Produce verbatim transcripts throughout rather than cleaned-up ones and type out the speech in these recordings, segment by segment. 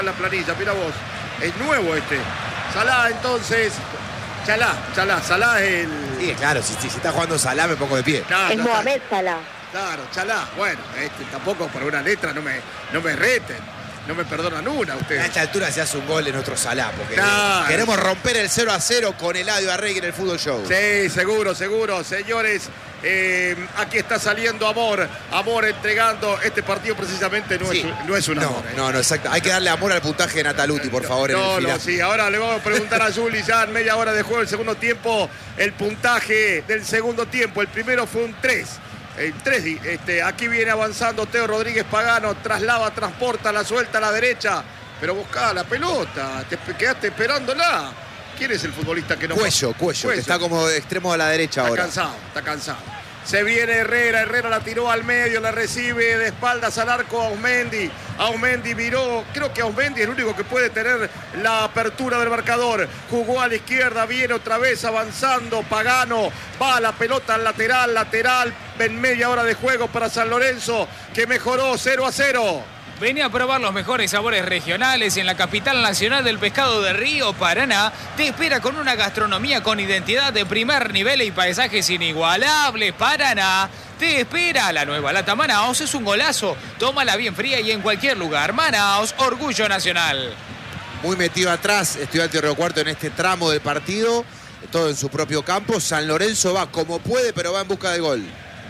La planilla, mira vos, es nuevo este. Salah entonces, Chalá, Chalá, Salah es el... Sí, claro, si, si, si está jugando Salah me pongo de pie. Claro, es no, Mohamed Salah. Claro, Chalá, bueno, este, tampoco por una letra no me, no me reten, no me perdonan una ustedes. A esta altura se hace un gol en nuestro Salah, porque claro. Queremos romper el cero a cero con Eladio Arregui en el Fútbol Show. Sí, seguro, seguro, señores. Eh, aquí está saliendo Amor, Amor entregando este partido precisamente no, sí. es, no es un no, amor. ¿eh? No, no, exacto. Hay que darle amor al puntaje de Nataluti, por favor. No, en el no, sí. Ahora le vamos a preguntar a Juli ya en media hora de juego, el segundo tiempo, el puntaje del segundo tiempo. El primero fue un tres. El tres, este, aquí viene avanzando Teo Rodríguez Pagano, traslava, transporta, la suelta a la derecha, pero buscaba la pelota, te quedaste esperándola. ¿Quién es el futbolista que no... Cuello, Cuello, que está como de extremo a la derecha está ahora. Está cansado, está cansado. Se viene Herrera, Herrera la tiró al medio, la recibe de espaldas al arco a Ausmendi. Ausmendi viró, creo que Ausmendi es el único que puede tener la apertura del marcador. Jugó a la izquierda, viene otra vez avanzando Pagano. Va la pelota al lateral, lateral, en media hora de juego para San Lorenzo, que mejoró cero a cero. Venía a probar los mejores sabores regionales en la capital nacional del pescado de Río, Paraná. Te espera con una gastronomía con identidad de primer nivel y paisajes inigualables. Paraná te espera. La nueva lata Manaos es un golazo. Tómala bien fría y en cualquier lugar. Manaos, orgullo nacional. Muy metido atrás Estudiantes de Río Cuarto en este tramo del partido. Todo en su propio campo. San Lorenzo va como puede, pero va en busca de gol.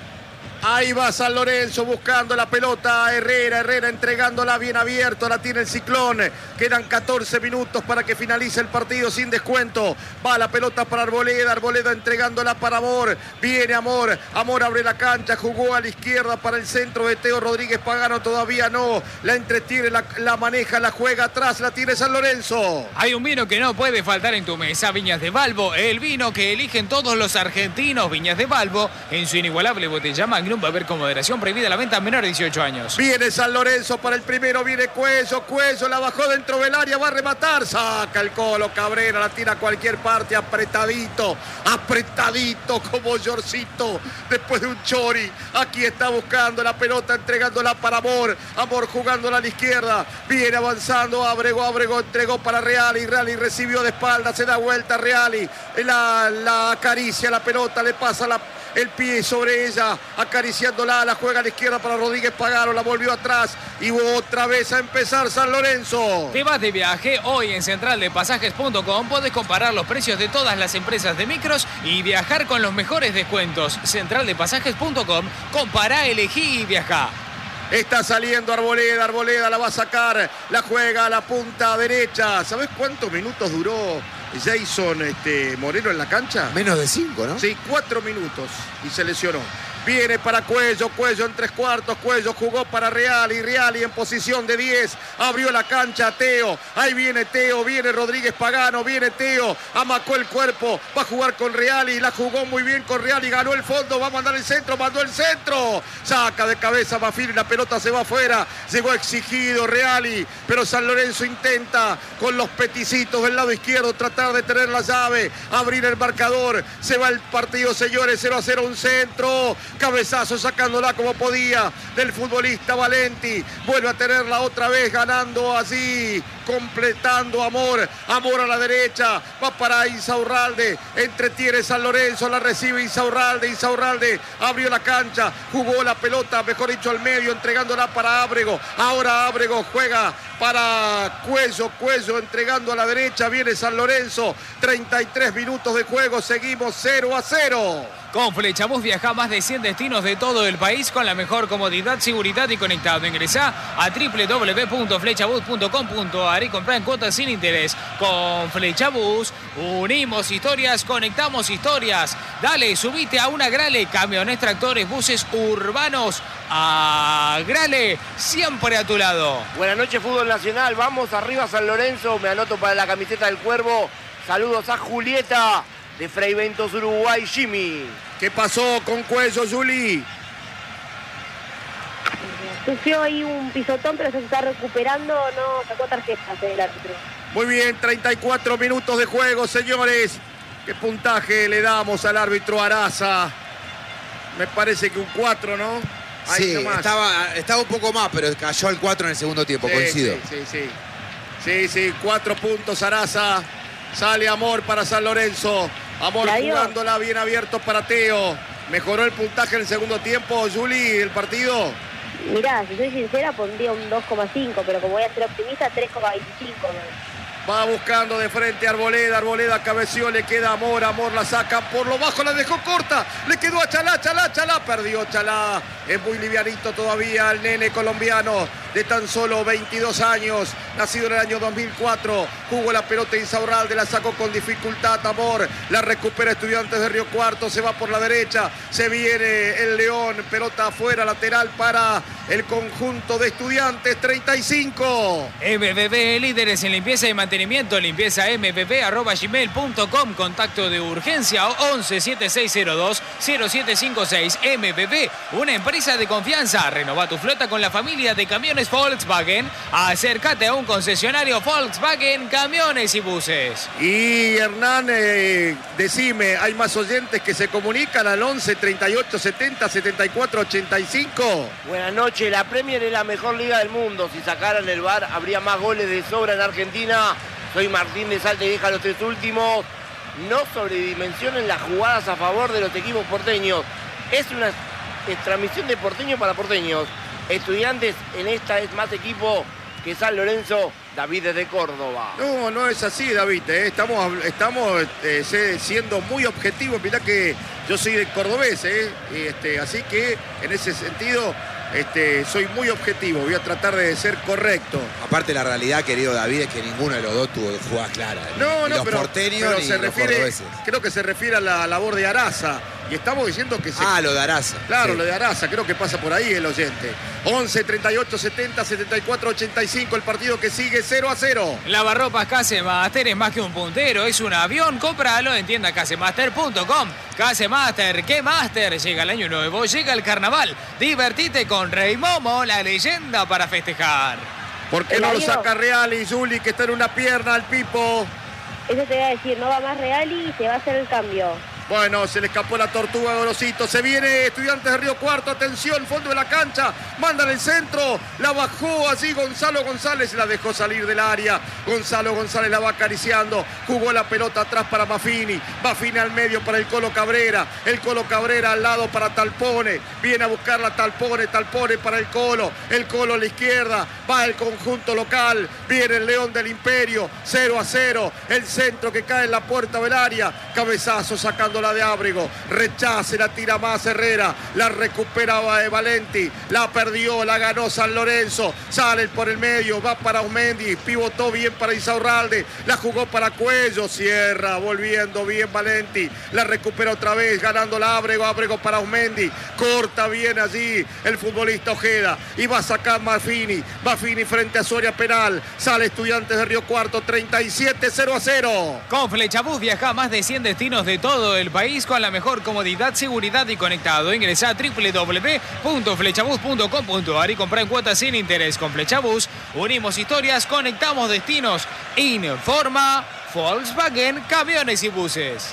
Ahí va San Lorenzo buscando la pelota. Herrera, Herrera entregándola bien abierto. La tiene el Ciclón. Quedan catorce minutos para que finalice el partido sin descuento. Va la pelota para Arboleda. Arboleda entregándola para Amor. Viene Amor. Amor abre la cancha. Jugó a la izquierda para el centro de Teo Rodríguez Pagano. Todavía no. La entretiene, la, la maneja, la juega atrás. La tiene San Lorenzo. Hay un vino que no puede faltar en tu mesa. Viñas de Balbo. El vino que eligen todos los argentinos. Viñas de Balbo. En su inigualable botella Magnum. Va a haber con moderación, prohibida la venta a menor de dieciocho años. Viene San Lorenzo para el primero, viene Cuello, Cuello la bajó dentro del área, va a rematar, saca el Colo Cabrera, la tira a cualquier parte, apretadito, apretadito como Yorcito, después de un chori. Aquí está buscando la pelota, entregándola para Amor, Amor jugándola a la izquierda, viene avanzando, Ábrego, Ábrego entregó para Reali, Reali recibió de espalda, se da vuelta Reali, la, la acaricia la pelota, le pasa la el pie sobre ella, acariciándola, la juega a la izquierda para Rodríguez Pagano, la volvió atrás y otra vez a empezar San Lorenzo. Te vas de viaje, hoy en central de pasajes punto com podés comparar los precios de todas las empresas de micros y viajar con los mejores descuentos. central de pasajes punto com, compará, elegí y viajá. Está saliendo Arboleda, Arboleda la va a sacar, la juega a la punta derecha. ¿Sabés cuántos minutos duró Jason este, Moreno en la cancha? Menos de cinco, ¿no? Sí, cuatro minutos y se lesionó. Viene para Cuello, Cuello en tres cuartos, Cuello jugó para Reali, Reali en posición de diez, abrió la cancha a Teo, ahí viene Teo, viene Rodríguez Pagano, viene Teo, amacó el cuerpo, va a jugar con Reali, la jugó muy bien con Reali, ganó el fondo, va a mandar el centro, mandó el centro, saca de cabeza Mafiri, la pelota se va afuera, llegó exigido Reali, pero San Lorenzo intenta con los peticitos del lado izquierdo tratar de tener la llave, abrir el marcador, se va el partido señores, cero a cero un centro, cabezazo sacándola como podía del futbolista Valenti, vuelve a tenerla otra vez ganando así, completando Amor, Amor a la derecha, va para Insaurralde, entretiene San Lorenzo, la recibe Insaurralde, Insaurralde abrió la cancha, jugó la pelota, mejor dicho al medio, entregándola para Ábrego, ahora Ábrego juega para Cuello, Cuello entregando a la derecha, viene San Lorenzo, treinta y tres minutos de juego, seguimos cero a cero. Con Flechabús viaja a más de cien destinos de todo el país con la mejor comodidad, seguridad y conectado. Ingresá a doble u doble u doble u punto flechabús punto com punto a r y comprá en cuotas sin interés. Con Flechabús unimos historias, conectamos historias. Dale, subite a una Grale, camiones, tractores, buses urbanos. A Grale, siempre a tu lado. Buenas noches, fútbol nacional. Vamos arriba San Lorenzo. Me anoto para la camiseta del Cuervo. Saludos a Julieta de Fray Ventos Uruguay, Jimmy. ¿Qué pasó con Cuello, Juli? Sufrió ahí un pisotón, pero se está recuperando, no sacó tarjetas del árbitro. Muy bien, treinta y cuatro minutos de juego, señores. ¿Qué puntaje le damos al árbitro Araza? Me parece que un cuatro, ¿no? Ahí sí, estaba, estaba un poco más, pero cayó al cuatro en el segundo tiempo, sí, coincido. Sí, sí, sí. Sí, sí, cuatro puntos Araza. Sale Amor para San Lorenzo. Amor jugándola bien abierto para Teo. ¿Mejoró el puntaje en el segundo tiempo, Juli, el partido? Mirá, si soy sincera, pondría un dos coma cinco, pero como voy a ser optimista, tres coma veinticinco. Va buscando de frente Arboleda, Arboleda cabeció, le queda Amor, Amor la saca por lo bajo, la dejó corta, le quedó a Chalá, Chalá, Chalá, perdió Chalá, es muy livianito todavía el nene colombiano de tan solo veintidós años, nacido en el año dos mil cuatro, jugó la pelota Insaurralde, la sacó con dificultad Amor, la recupera Estudiantes de Río Cuarto, se va por la derecha, se viene el León, pelota afuera, lateral para el conjunto de Estudiantes, treinta y cinco. M B B, líderes en limpieza y mantenimiento, limpieza m b b arroba gmail punto com, contacto de urgencia once siete seis cero dos cero siete cinco seis. M B B, una empresa de confianza. Renova tu flota con la familia de camiones Volkswagen. Acércate a un concesionario Volkswagen, camiones y buses. Y Hernán, eh, decime, ¿hay más oyentes que se comunican al once treinta y ocho setenta setenta y cuatro ochenta y cinco? Buenas noches, la Premier es la mejor liga del mundo. Si sacaran el V A R habría más goles de sobra en Argentina. Soy Martín de Salta y deja los tres últimos. No sobredimensionen las jugadas a favor de los equipos porteños. Es una transmisión de porteños para porteños. Estudiantes en esta es más equipo que San Lorenzo. David desde Córdoba. No, no es así, David. ¿eh? Estamos, estamos eh, siendo muy objetivos. Mirá que yo soy de cordobés, ¿eh? este, así que en ese sentido este, soy muy objetivo. Voy a tratar de ser correcto. Aparte, la realidad, querido David, es que ninguno de los dos tuvo jugadas claras. No, ni no, los pero, porteños pero ni se los refiere, cordobeses. creo que se refiere a la labor de Araza. Y estamos diciendo que se... Ah, lo de Araza. Claro, sí. Lo de Araza, creo que pasa por ahí el oyente. once treinta y ocho setenta setenta y cuatro ochenta y cinco, el partido que sigue cero a cero. Lavarropas Casemaster es más que un puntero, es un avión. Cómpralo en tienda casemaster punto com. Casemaster, ¿qué Master? Llega el año nuevo, llega el carnaval. Divertite con Rey Momo, la leyenda para festejar. ¿Por qué no lo saca Real y Juli, que está en una pierna al Pipo? Eso te voy a decir, no va más Real y se va a hacer el cambio. Bueno, se le escapó la tortuga Gorosito. Se viene Estudiantes de Río Cuarto. Atención, fondo de la cancha. Mandan el centro. La bajó así Gonzalo González. La dejó salir del área. Gonzalo González la va acariciando. Jugó la pelota atrás para Maffini. Maffini al medio para el Colo Cabrera. El Colo Cabrera al lado para Talpone. Viene a buscar la Talpone. Talpone para el Colo. El Colo a la izquierda. Va el conjunto local. Viene el León del Imperio. cero a cero. El centro que cae en la puerta del área. Cabezazo sacando la de Ábrego, rechace, la tira más Herrera, la recuperaba de Valenti, la perdió, la ganó San Lorenzo, sale por el medio, va para Osmendi, pivotó bien para Insaurralde, la jugó para Cuello, cierra, volviendo bien Valenti, la recupera otra vez, ganando la Ábrego, Ábrego para Osmendi, corta bien allí el futbolista Ojeda, y va a sacar Maffini, Maffini frente a Soria penal, sale Estudiantes de Río Cuarto, treinta y siete cero a cero. Con Flechabús viaja a más de cien destinos de todo el país con la mejor comodidad, seguridad y conectado. Ingresa a doble u doble u doble u punto flechabús punto com punto a r y compra en cuotas sin interés. Con Flechabús unimos historias, conectamos destinos. Informa Volkswagen, camiones y buses.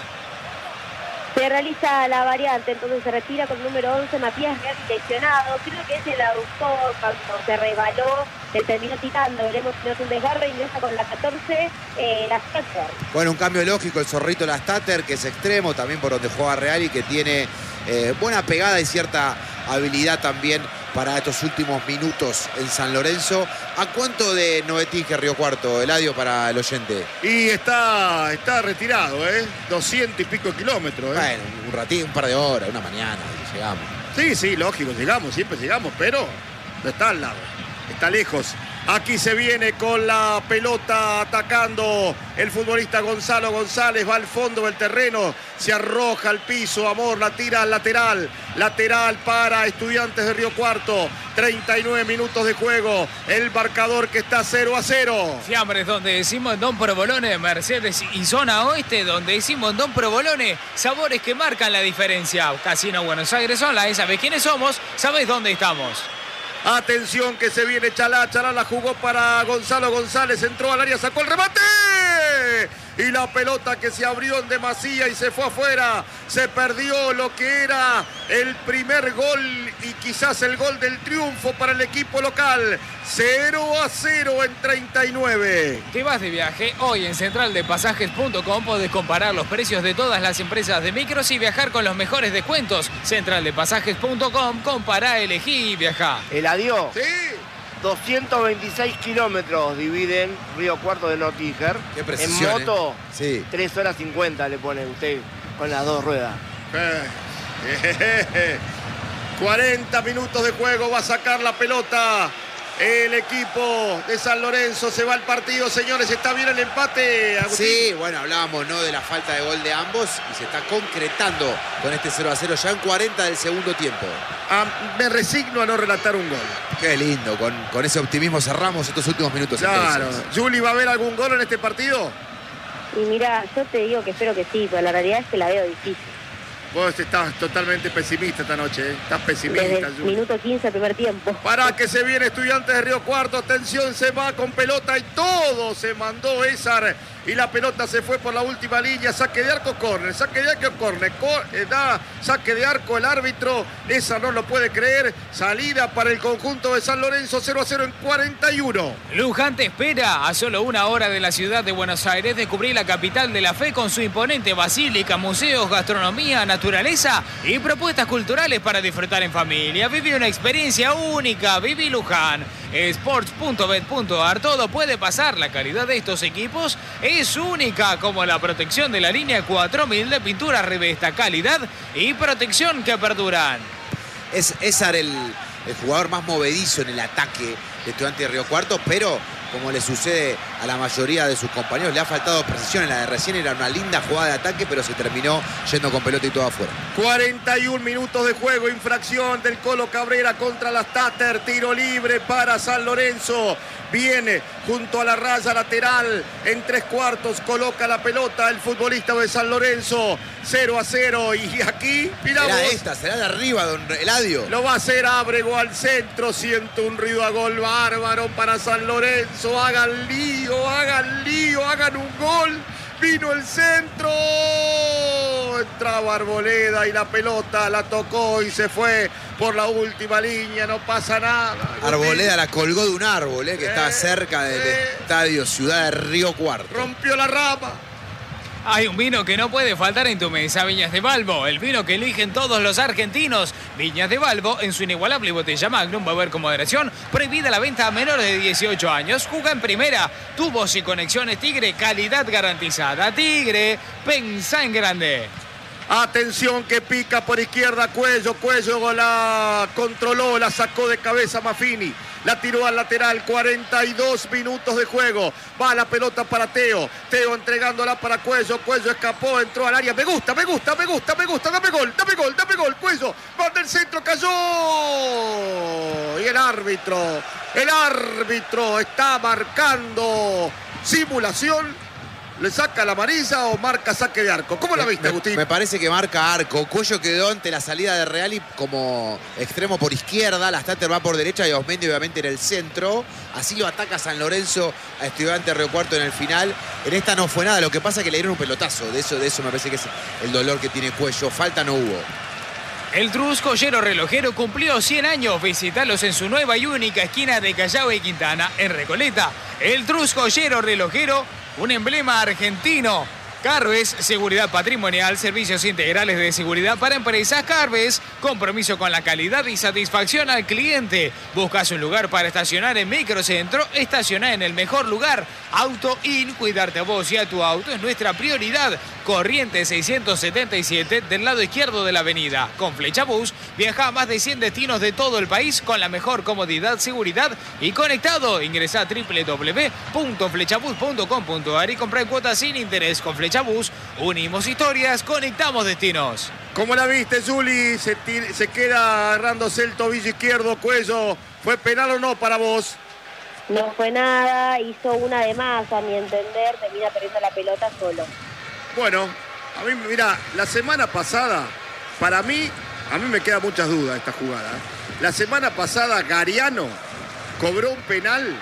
Se realiza la variante, entonces se retira con el número once, Matías Real lesionado. Creo que es el aductor, cuando se rebaló, se terminó tirando. Veremos si no es un desgarre. Ingresa con la catorce, eh, la Statter. Bueno, un cambio lógico, el zorrito la Statter, que es extremo, también por donde juega Real y que tiene eh, buena pegada y cierta habilidad también para estos últimos minutos en San Lorenzo. ¿A cuánto de Novetinge Río Cuarto, Eladio, para el oyente? Y está, está retirado, ¿eh? doscientos y pico kilómetros. ¿eh? Bueno, un ratito, un par de horas, una mañana, llegamos. Sí, sí, lógico, llegamos, siempre llegamos, pero no está al lado, está lejos. Aquí se viene con la pelota atacando el futbolista Gonzalo González, va al fondo del terreno, se arroja al piso, Amor la tira al lateral, lateral para Estudiantes de Río Cuarto, treinta y nueve minutos de juego, el marcador que está cero a cero. Fiambres, donde decimos Don Provolone, Mercedes y zona oeste, donde decimos Don Provolone, sabores que marcan la diferencia. Casino Buenos Aires Online, ¿sabés quiénes somos? ¿Sabés dónde estamos? Atención que se viene Chalá, Chalá la jugó para Gonzalo González, entró al área, sacó el remate. y la pelota que se abrió en demasía y se fue afuera. Se perdió lo que era el primer gol y quizás el gol del triunfo para el equipo local. cero a cero en treinta y nueve. Te vas de viaje. Hoy en central de pasajes punto com podés comparar los precios de todas las empresas de micros y viajar con los mejores descuentos. central de pasajes punto com, compará, elegí y viajá. El adiós. Sí. doscientos veintiséis kilómetros dividen Río Cuarto de Notíger. Qué precisión, En moto, ¿eh? Sí. tres horas cincuenta le pone usted con las dos ruedas. Eh. cuarenta minutos de juego, va a sacar la pelota el equipo de San Lorenzo. Se va al partido, señores. Está bien el empate, Agustín. Sí, bueno, hablábamos, ¿no?, de la falta de gol de ambos y se está concretando con este cero a cero ya en cuarenta del segundo tiempo. Ah, me resigno a no relatar un gol. Qué lindo, con, con ese optimismo cerramos estos últimos minutos. Claro. Entonces. Juli, ¿va a haber algún gol en este partido? Y mira, yo te digo que espero que sí, pero la realidad es que la veo difícil. Vos estás totalmente pesimista esta noche, ¿eh? Estás pesimista, Desde el Juli. minuto quince, primer tiempo. Para que se viene Estudiantes de Río Cuarto. Atención, se va con pelota y todo se mandó Ezar. Y la pelota se fue por la última línea. Saque de arco, córner. Saque de arco, córner. Cor eh, da saque de arco el árbitro. Esa no lo puede creer. Salida para el conjunto de San Lorenzo. cero a cero en cuarenta y uno. Luján te espera. A solo una hora de la ciudad de Buenos Aires, descubrí la capital de la fe con su imponente basílica, museos, gastronomía, naturaleza y propuestas culturales para disfrutar en familia. Viví una experiencia única. Viví Luján. Sports punto bet punto ar. Todo puede pasar. La calidad de estos equipos es única, como la protección de la línea cuatro mil de pintura Revesta. Calidad y protección que perduran. Es Ezar el, el jugador más movedizo en el ataque de Estudiantes de Río Cuarto, pero como le sucede a la mayoría de sus compañeros, le ha faltado precisión. En la de recién era una linda jugada de ataque, pero se terminó yendo con pelota y todo afuera. cuarenta y un minutos de juego, infracción del Colo Cabrera contra las Tater, tiro libre para San Lorenzo. Viene junto a la raya lateral, en tres cuartos coloca la pelota el futbolista de San Lorenzo. cero a cero y aquí, mirá Será vos, esta, será de arriba, don Eladio. lo va a hacer Ábrego al centro. Siento un ruido a gol bárbaro para San Lorenzo. Hagan lío, hagan lío, hagan un gol. Vino el centro. Entraba Arboleda y la pelota la tocó y se fue por la última línea. No pasa nada. Arboleda la colgó de un árbol, eh, que Eh, estaba cerca del eh. estadio Ciudad de Río Cuarto. Rompió la rama. Hay un vino que no puede faltar en tu mesa, Viñas de Balbo, el vino que eligen todos los argentinos. Viñas de Balbo, en su inigualable botella Magnum, beber con moderación, prohibida la venta a menores de dieciocho años. Juega en primera, tubos y conexiones Tigre, calidad garantizada. Tigre, pensá en grande. Atención que pica por izquierda Cuello. Cuello la controló, la sacó de cabeza Maffini. La tiró al lateral, cuarenta y dos minutos de juego. Va la pelota para Teo. Teo entregándola para Cuello. Cuello escapó, entró al área. Me gusta, me gusta, me gusta, me gusta. Dame gol, dame gol, dame gol. Cuello, manda el centro, cayó. Y el árbitro, el árbitro está marcando simulación. ¿Le saca la amarilla o marca saque de arco? ¿Cómo la viste, me, Agustín? me parece que marca arco. Cuello quedó ante la salida de Reali como extremo por izquierda. La Stater va por derecha y Osmendi obviamente en el centro. Así lo ataca San Lorenzo a Estudiantes de Río Cuarto en el final. En esta no fue nada. Lo que pasa es que le dieron un pelotazo. De eso, de eso me parece que es el dolor que tiene Cuello. Falta no hubo. El Trus Joyero Relojero cumplió cien años. Visitalos en su nueva y única esquina de Callao y Quintana, en Recoleta. El Trus Joyero Relojero, un emblema argentino. Carves, seguridad patrimonial, servicios integrales de seguridad para empresas. Carves, compromiso con la calidad y satisfacción al cliente. Buscas un lugar para estacionar en Microcentro, estacionar en el mejor lugar. Auto In, cuidarte a vos y a tu auto es nuestra prioridad. Corrientes seiscientos setenta y siete del lado izquierdo de la avenida. Con Flechabús, viaja a más de cien destinos de todo el país con la mejor comodidad, seguridad y conectado. Ingresa a doble u doble u doble u punto flechabús punto com punto ar y compra en cuotas sin interés. Con Flechabús, unimos historias, conectamos destinos. ¿Cómo la viste, Juli? Se, tira, se queda agarrándose el tobillo izquierdo, Cuello. ¿Fue penal o no para vos? No fue nada, hizo una de más, a mi entender, termina perdiendo la pelota solo. Bueno, a mí, mira, la semana pasada, para mí, a mí me quedan muchas dudas esta jugada. La semana pasada, Gariano cobró un penal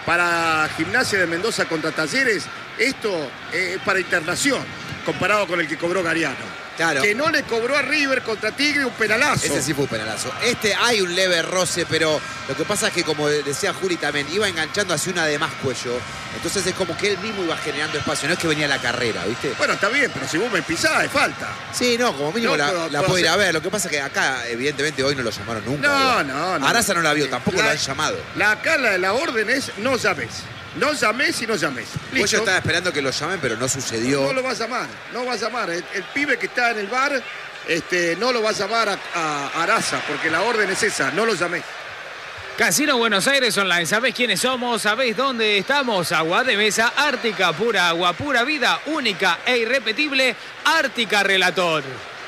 para Gimnasia de Mendoza contra Talleres, esto es para internación, comparado con el que cobró Gariano. Claro. Que no le cobró a River contra Tigre un penalazo. Ese sí fue un penalazo. Este hay un leve roce, pero lo que pasa es que, como decía Juli también, iba enganchando hacia una de más cuello. Entonces es como que él mismo iba generando espacio. No es que venía a la carrera, ¿viste? Bueno, está bien, pero si vos me pisás, es falta. Sí, no, como mínimo No, la, puedo- la puedo puedo ir a hacer- ver. Lo que pasa es que acá, evidentemente, hoy no lo llamaron nunca. No, digo. no, no. Araza no la vio, tampoco La- lo han llamado. La, acá la, la orden es no llames. No llames y no llames. Pues yo Listo. estaba esperando que lo llamen, pero no sucedió. No lo va a llamar, no va a llamar. El, el pibe que está en el bar este, no lo va a llamar a, a Araza, porque la orden es esa, no lo llamé. Casino Buenos Aires Online. ¿Sabés quiénes somos? ¿Sabés dónde estamos? Agua de mesa Ártica, pura agua, pura vida, única e irrepetible. Ártica Relator.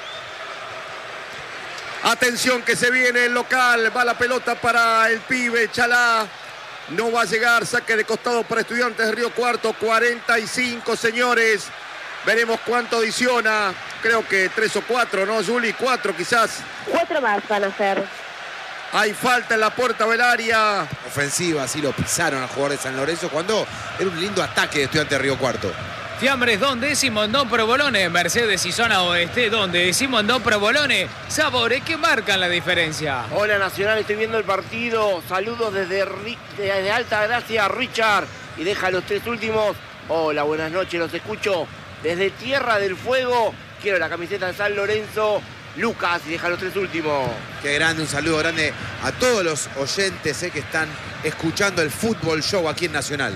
Atención que se viene el local, va la pelota para el pibe Chalá. No va a llegar, saque de costado para Estudiantes de Río Cuarto, cuarenta y cinco, señores. Veremos cuánto adiciona, creo que tres o cuatro, ¿no, Juli? Cuatro quizás. Cuatro más van a ser. Hay falta en la puerta del área. Ofensiva, así lo pisaron al jugador de San Lorenzo cuando era un lindo ataque de Estudiantes de Río Cuarto. Fiambres, donde Simondón Provolone. Mercedes y zona oeste, donde Simondón Provolone. Sabores que marcan la diferencia. Hola Nacional, estoy viendo el partido. Saludos desde, Ri- desde Alta Gracia, Richard. Y deja los tres últimos. Hola, buenas noches, los escucho desde Tierra del Fuego. Quiero la camiseta de San Lorenzo. Lucas, y deja los tres últimos. Qué grande, un saludo grande a todos los oyentes eh, que están escuchando el Fútbol Show aquí en Nacional.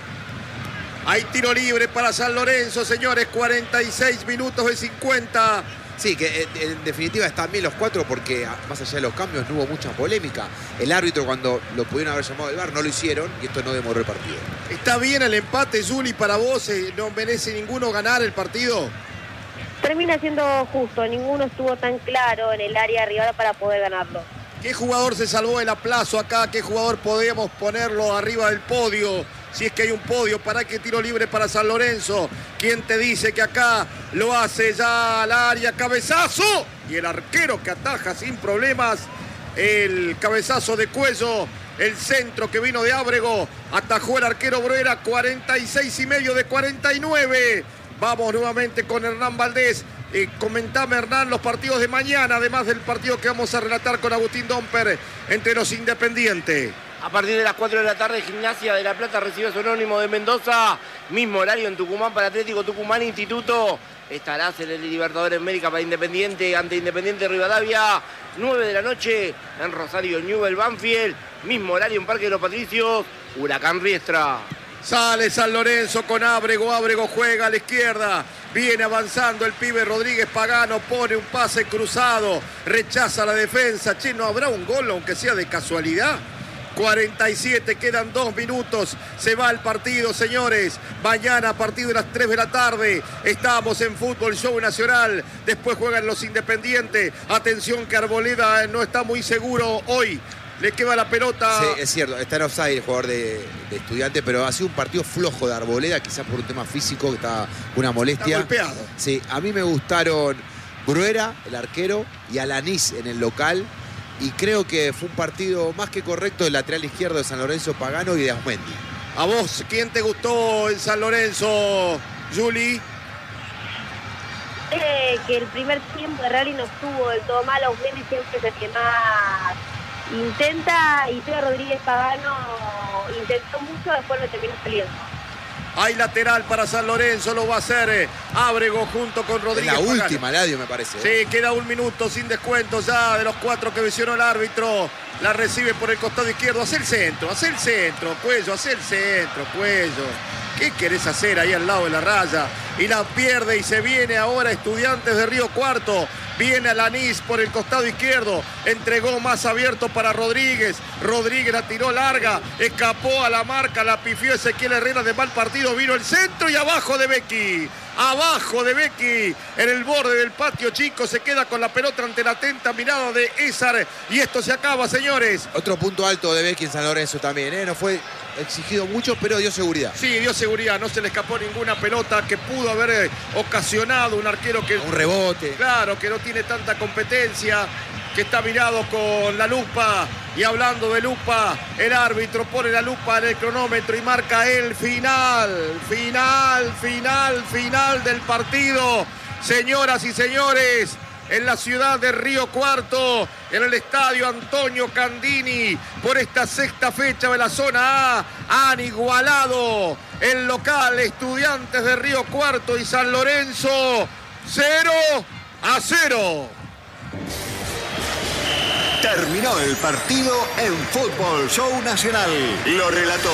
Hay tiro libre para San Lorenzo, señores, cuarenta y seis minutos de cincuenta. Sí, que eh, en definitiva están bien los cuatro porque ah, más allá de los cambios no hubo mucha polémica. El árbitro, cuando lo pudieron haber llamado del V A R, no lo hicieron y esto no demoró el partido. ¿Está bien el empate, Juli, para vos? Eh, ¿No merece ninguno ganar el partido? Termina siendo justo, ninguno estuvo tan claro en el área rival para poder ganarlo. ¿Qué jugador se salvó del aplazo acá? ¿Qué jugador podemos ponerlo arriba del podio? Si es que hay un podio, ¿para qué tiro libre para San Lorenzo? ¿Quién te dice que acá lo hace ya al área? ¡Cabezazo! Y el arquero que ataja sin problemas. El cabezazo de Cuello. El centro que vino de Ábrego. Atajó el arquero Bruera. cuarenta y seis y medio de cuarenta y nueve. Vamos nuevamente con Hernán Valdés. Eh, comentame, Hernán, los partidos de mañana, además del partido que vamos a relatar con Agustín Domper entre los Independientes. A partir de las cuatro de la tarde, Gimnasia de La Plata recibe a su Anónimo de Mendoza. Mismo horario en Tucumán para Atlético Tucumán Instituto. Estarás en el Libertadores América para Independiente ante Independiente Rivadavia. nueve de la noche en Rosario Newell Banfield. Mismo horario en Parque de los Patricios. Huracán Riestra. Sale San Lorenzo con Ábrego. Ábrego juega a la izquierda. Viene avanzando el pibe Rodríguez Pagano. Pone un pase cruzado. Rechaza la defensa. Che, ¿no habrá un gol aunque sea de casualidad? cuarenta y siete, quedan dos minutos, se va el partido, señores. Mañana a partir de las tres de la tarde estamos en Fútbol Show Nacional. Después juegan los Independientes. Atención que Arboleda no está muy seguro hoy. Le queda la pelota. Sí, es cierto, está en offside el jugador de, de Estudiantes, pero ha sido un partido flojo de Arboleda, quizás por un tema físico, que está una molestia. Está golpeado. Sí, a mí me gustaron Bruera, el arquero, y Alanís en el local. Y creo que fue un partido más que correcto del lateral izquierdo de San Lorenzo, Pagano y de Aumendi. ¿A vos quién te gustó en San Lorenzo, Juli? Eh, que el primer tiempo de Rally no estuvo del todo mal. Aumendi siempre es el que más intenta, y Pedro Rodríguez Pagano intentó mucho, después no terminó saliendo. Hay lateral para San Lorenzo, lo va a hacer eh, Ábrego junto con Es Rodríguez la Pagano. última, Ladio, me parece. ¿eh? Sí, queda un minuto sin descuento ya de los cuatro que visionó el árbitro. La recibe por el costado izquierdo. Hace el centro, hace el centro, Cuello, hace el centro, Cuello. ¿Qué querés hacer ahí al lado de la raya? Y la pierde y se viene ahora Estudiantes de Río Cuarto. Viene Alanís por el costado izquierdo. Entregó más abierto para Rodríguez. Rodríguez la tiró larga. Escapó a la marca. La pifió Ezequiel Herrera de mal partido. Vino el centro y abajo de Becky. Abajo de Becky. En el borde del patio chico. Se queda con la pelota ante la atenta mirada de Ézar. Y esto se acaba, señores. Otro punto alto de Becky en San Lorenzo también. ¿eh? No fue exigido mucho, pero dio seguridad. Sí, dio seguridad. No se le escapó ninguna pelota que pudo haber eh, ocasionado un arquero que... Un rebote. Claro, que no tiene tanta competencia. que está mirado con la lupa. Y hablando de lupa, el árbitro pone la lupa en el cronómetro y marca el final. Final, final, final del partido. Señoras y señores, en la ciudad de Río Cuarto, en el estadio Antonio Candini, por esta sexta fecha de la zona A, han igualado el local Estudiantes de Río Cuarto y San Lorenzo cero a cero. Terminó el partido en Fútbol Show Nacional. Lo relató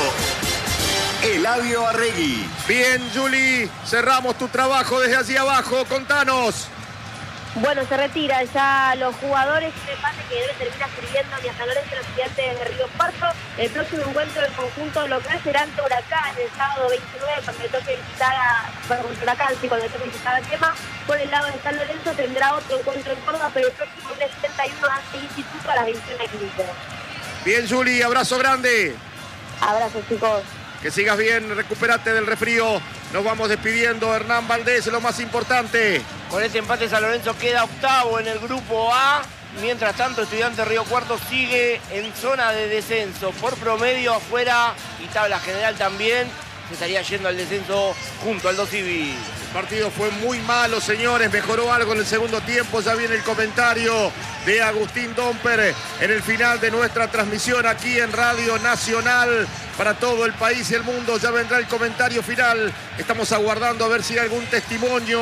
Eladio Arregui. Bien, Juli, cerramos tu trabajo desde allí abajo. Contanos. Bueno, se retiran ya los jugadores de empate que debe terminar sirviendo ni a San Lorenzo, los Estudiantes de Río Cuarto. El próximo encuentro del conjunto local será ante Huracán el sábado veintinueve, cuando le toque visitar a bueno, Huracán, sí, cuando le toque visitar a Tema. Por el lado de San Lorenzo tendrá otro encuentro en Córdoba, pero el próximo lunes setenta y uno ante Instituto a las veintiuna quince. Bien, Juli, abrazo grande. Abrazo, chicos. Que sigas bien, recupérate del resfrío. Nos vamos despidiendo. Hernán Valdés, lo más importante. Con ese empate San Lorenzo queda octavo en el grupo A. Mientras tanto, Estudiantes de Río Cuarto sigue en zona de descenso. Por promedio afuera y tabla general también. Se estaría yendo al descenso junto al Aldo Civi. El partido fue muy malo, señores. Mejoró algo en el segundo tiempo. Ya viene el comentario de Agustín Domper en el final de nuestra transmisión aquí en Radio Nacional para todo el país y el mundo. Ya vendrá el comentario final. Estamos aguardando a ver si hay algún testimonio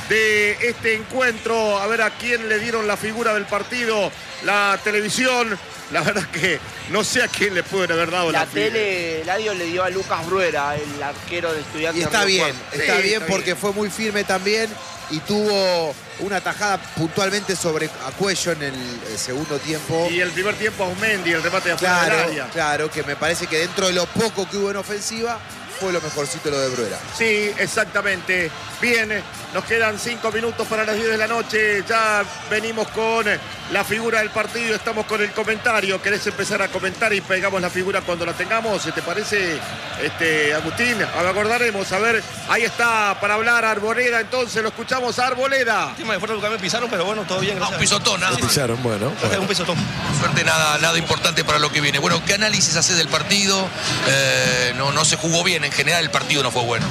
de este encuentro, a ver a quién le dieron la figura del partido, la televisión. La verdad que no sé a quién le pueden haber dado la, la figura. tele, Eladio le dio a Lucas Bruera, el arquero de Estudiantes. Y está de Río bien, Cuarto. está Sí, bien está porque bien. fue muy firme también y tuvo una tajada puntualmente sobre a Cuello en el, el segundo tiempo. Y el primer tiempo a Osmendi, el remate de afuera del Claro, área. claro, que me parece que dentro de lo poco que hubo en ofensiva, fue lo mejorcito lo de Bruera. Sí, exactamente. Bien, nos quedan cinco minutos para las diez de la noche. Ya venimos con la figura del partido. Estamos con el comentario. ¿Querés empezar a comentar y pegamos la figura cuando la tengamos? ¿Te parece, este, Agustín? Ahora acordaremos. A ver, ahí está para hablar Arboleda. Entonces lo escuchamos a Arboleda. Tema de fuerza que me pisaron, pero bueno, todo bien, Ah, gracias. un pisotón, nada más. Pisaron, bueno. Gracias, un pisotón. Suerte, nada, nada importante para lo que viene. Bueno, ¿qué análisis hace del partido? Eh, no, no se jugó bien, en general el partido no fue bueno.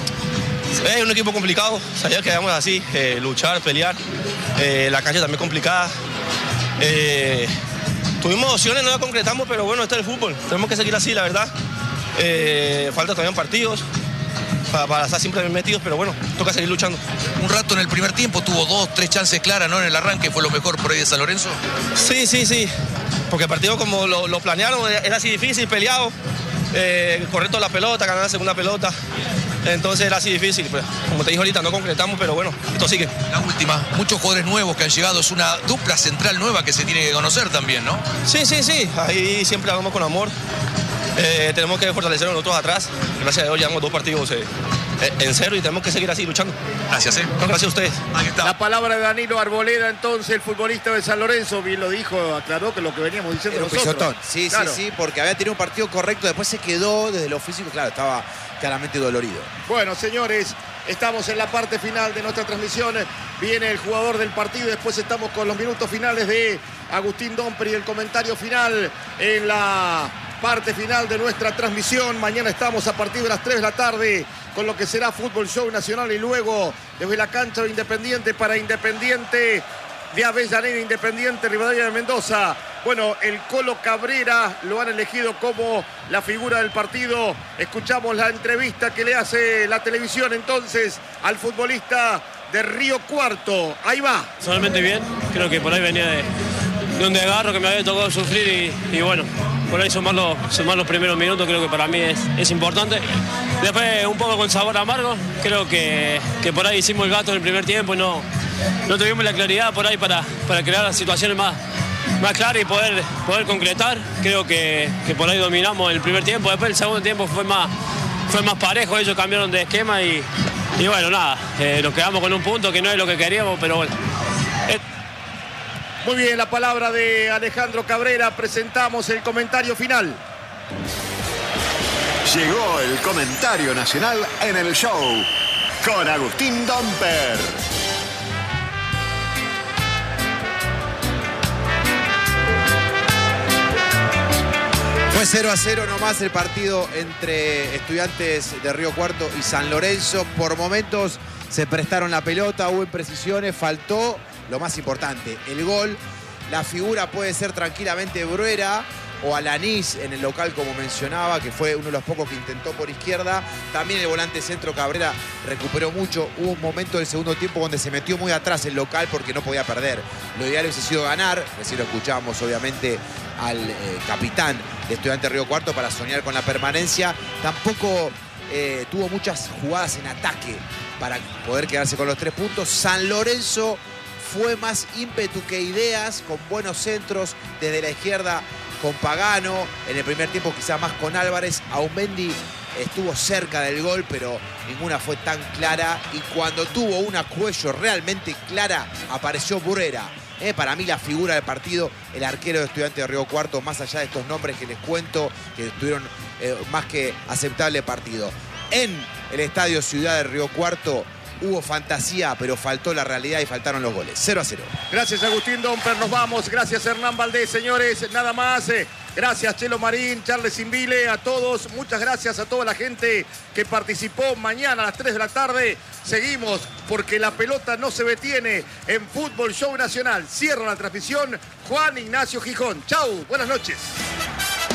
Es un equipo complicado, sabía que íbamos así, eh, luchar, pelear. Eh, la cancha también complicada. Eh, tuvimos opciones, no las concretamos, pero bueno, este es el fútbol. Tenemos que seguir así, la verdad. Eh, falta todavía partidos para, para estar siempre metidos, pero bueno, toca seguir luchando. Un rato en el primer tiempo tuvo dos, tres chances claras, ¿no? En el arranque fue lo mejor por ahí de San Lorenzo. Sí, sí, sí. Porque el partido como lo, lo planearon era así difícil, peleado. Eh, correr toda la pelota, ganar la segunda pelota. Entonces era así difícil. Pues, como te dije ahorita, no concretamos, pero bueno, esto sigue. La última, muchos jugadores nuevos que han llegado, es una dupla central nueva que se tiene que conocer también, ¿no? Sí, sí, sí. Ahí siempre hablamos con amor. Eh, tenemos que fortalecer a nosotros atrás. Gracias a Dios llevamos dos partidos eh, en cero y tenemos que seguir así luchando. Gracias, ¿eh? No, gracias a ustedes. Ahí está. La palabra de Danilo Arboleda, entonces, el futbolista de San Lorenzo, bien lo dijo, aclaró que lo que veníamos diciendo Era un nosotros. pisotón. Sí, Claro. sí, sí, porque había tenido un partido correcto, después se quedó desde lo físico, claro, estaba claramente dolorido. Bueno, señores, estamos en la parte final de nuestra transmisión. Viene el jugador del partido y después estamos con los minutos finales de Agustín Domper y el comentario final en la parte final de nuestra transmisión. Mañana estamos a partir de las tres de la tarde con lo que será Fútbol Show Nacional y luego desde la cancha de Independiente para Independiente de Avellaneda, Independiente Rivadavia de Mendoza. Bueno, el Colo Cabrera lo han elegido como la figura del partido. Escuchamos la entrevista que le hace la televisión entonces al futbolista de Río Cuarto. Ahí va. Solamente bien, creo que por ahí venía de, de un desgarro que me había tocado sufrir y, y bueno, por ahí sumar los, sumar los primeros minutos creo que para mí es, es importante. Después un poco con sabor amargo, creo que, que por ahí hicimos el gato en el primer tiempo y no, no tuvimos la claridad por ahí para, para crear las situaciones más, más claras y poder, poder concretar. Creo que, que por ahí dominamos el primer tiempo, después el segundo tiempo fue más, fue más parejo, ellos cambiaron de esquema y, y bueno, nada, eh, nos quedamos con un punto que no es lo que queríamos, pero bueno. Eh, Muy bien, la palabra de Alejandro Cabrera. Presentamos el comentario final. Llegó el comentario nacional en el show con Agustín Domper. Fue cero a cero nomás el partido entre Estudiantes de Río Cuarto y San Lorenzo. Por momentos se prestaron la pelota, hubo imprecisiones, faltó lo más importante, el gol. La figura puede ser tranquilamente Bruera o Alanís en el local, como mencionaba, que fue uno de los pocos que intentó por izquierda. También el volante centro Cabrera recuperó mucho. Hubo un momento del segundo tiempo donde se metió muy atrás el local porque no podía perder. Lo ideal hubiese sido ganar. Recién lo escuchábamos, obviamente, al eh, capitán de Estudiantes de Río Cuarto para soñar con la permanencia. Tampoco eh, tuvo muchas jugadas en ataque para poder quedarse con los tres puntos. San Lorenzo fue más ímpetu que ideas, con buenos centros desde la izquierda, con Pagano, en el primer tiempo quizá más con Álvarez. Aumendi estuvo cerca del gol, pero ninguna fue tan clara. Y cuando tuvo una Cuello realmente clara, apareció Bruera. Eh, para mí la figura del partido, el arquero de Estudiantes de Río Cuarto, más allá de estos nombres que les cuento, que tuvieron eh, más que aceptable partido. En el Estadio Ciudad de Río Cuarto hubo fantasía, pero faltó la realidad y faltaron los goles. cero a cero. Gracias, Agustín Domper. Nos vamos. Gracias, Hernán Valdés. Señores, nada más. Eh, gracias, Chelo Marín, Charles Invile, a todos. Muchas gracias a toda la gente que participó. Mañana a las tres de la tarde seguimos, porque la pelota no se detiene en Fútbol Show Nacional. Cierra la transmisión Juan Ignacio Gijón. Chau, buenas noches.